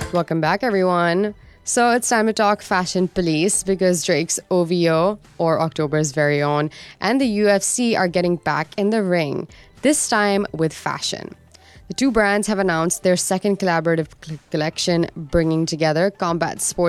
Welcome back, everyone. So it's time to talk fashion police because Drake's OVO, or October's very own, and the UFC are getting back in the ring, this time with fashion. The two brands have announced their second collaborative collection, bringing together combat sports